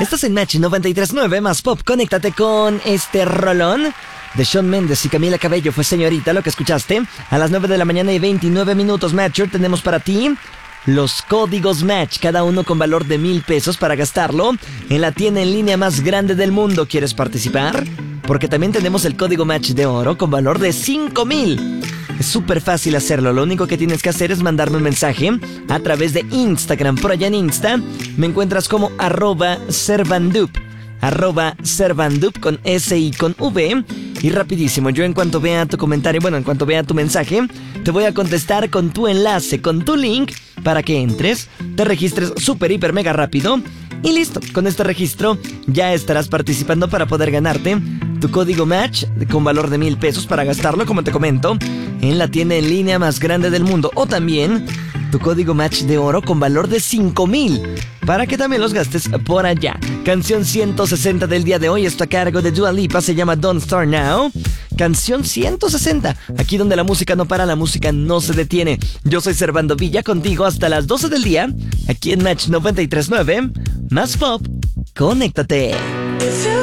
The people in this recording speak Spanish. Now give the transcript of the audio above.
Estás en Match 93.9 más pop. Conéctate con este rolón de Shawn Mendes y Camila Cabello. Fue Señorita lo que escuchaste. A las 9 de la mañana y 29 minutos, Matcher, tenemos para ti los códigos Match, cada uno con valor de 1,000 pesos para gastarlo en la tienda en línea más grande del mundo. ¿Quieres participar? Porque también tenemos el código Match de oro con valor de 5,000. Es súper fácil hacerlo. Lo único que tienes que hacer es mandarme un mensaje a través de Instagram. Por allá en Insta me encuentras como @servandup. @servandup con S y con V. Y rapidísimo, yo en cuanto vea tu comentario, en cuanto vea tu mensaje, te voy a contestar con tu enlace, con tu link, para que entres, te registres súper, hiper, mega rápido. Y listo, con este registro ya estarás participando para poder ganarte tu código Match con valor de 1,000 pesos para gastarlo, como te comento, en la tienda en línea más grande del mundo. O también tu código Match de oro con valor de 5,000 para que también los gastes por allá. Canción 160 del día de hoy está a cargo de Dua Lipa, se llama Don't Start Now. Canción 160, aquí donde la música no para, la música no se detiene. Yo soy Servando Villa, contigo hasta las 12 del día, aquí en Match 93.9, más pop, conéctate.